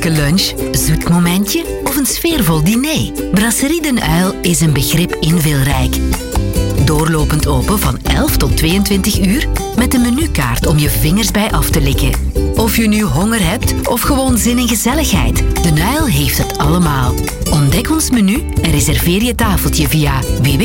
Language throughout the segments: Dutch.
vrolijke lunch, zoet momentje of een sfeervol diner? Brasserie Den Uil is een begrip in Wilrijk. Doorlopend open van 11 tot 22 uur met een menukaart om je vingers bij af te likken. Of je nu honger hebt of gewoon zin in gezelligheid, Den Uil heeft het allemaal. Ontdek ons menu en reserveer je tafeltje via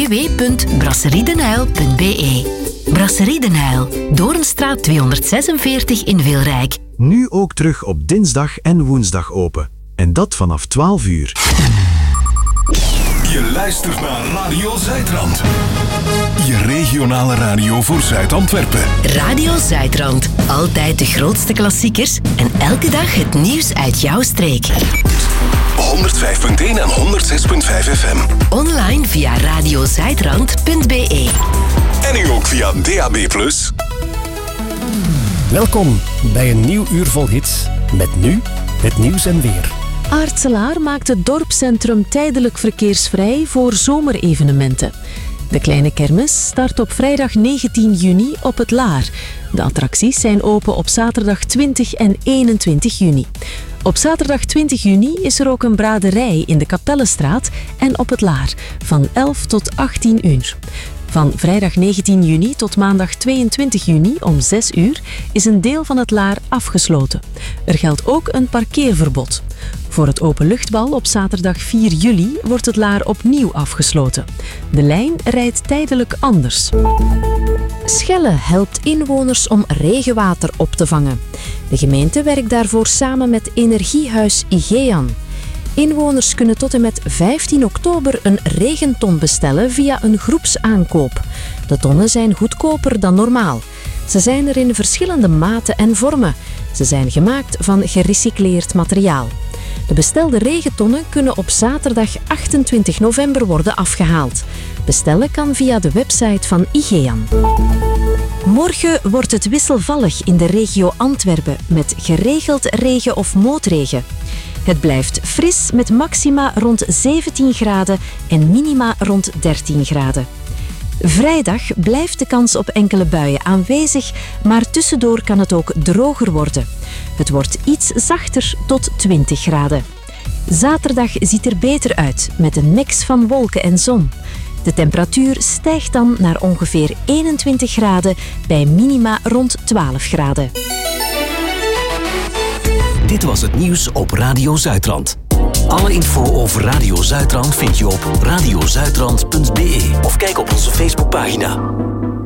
www.brasseriedenuil.be. Brasserie Den Uil, Doornstraat 246 in Wilrijk. Nu ook terug op dinsdag en woensdag open. En dat vanaf 12 uur. Je luistert naar Radio Zuidrand. Je regionale radio voor Zuid-Antwerpen. Radio Zuidrand. Altijd de grootste klassiekers en elke dag het nieuws uit jouw streek. 105.1 en 106.5 FM. Online via radiozuidrand.be. En nu ook via DAB+. Welkom bij een nieuw uur vol hits. Met nu het nieuws en weer. Aartselaar maakt het dorpscentrum tijdelijk verkeersvrij voor zomerevenementen. De kleine kermis start op vrijdag 19 juni op het Laar. De attracties zijn open op zaterdag 20 en 21 juni. Op zaterdag 20 juni is er ook een braderij in de Kapellenstraat en op het Laar van 11 tot 18 uur. Van vrijdag 19 juni tot maandag 22 juni om 6 uur is een deel van het Laar afgesloten. Er geldt ook een parkeerverbod. Voor het openluchtbal op zaterdag 4 juli wordt het Laar opnieuw afgesloten. De lijn rijdt tijdelijk anders. Schelle helpt inwoners om regenwater op te vangen. De gemeente werkt daarvoor samen met Energiehuis Igean. Inwoners kunnen tot en met 15 oktober een regenton bestellen via een groepsaankoop. De tonnen zijn goedkoper dan normaal. Ze zijn er in verschillende maten en vormen. Ze zijn gemaakt van gerecycleerd materiaal. De bestelde regentonnen kunnen op zaterdag 28 november worden afgehaald. Bestellen kan via de website van Igean. Morgen wordt het wisselvallig in de regio Antwerpen met geregeld regen of motregen. Het blijft fris met maxima rond 17 graden en minima rond 13 graden. Vrijdag blijft de kans op enkele buien aanwezig, maar tussendoor kan het ook droger worden. Het wordt iets zachter tot 20 graden. Zaterdag ziet er beter uit met een mix van wolken en zon. De temperatuur stijgt dan naar ongeveer 21 graden bij minima rond 12 graden. Dit was het nieuws op Radio Zuidrand. Alle info over Radio Zuidrand vind je op radiozuidrand.be of kijk op onze Facebookpagina.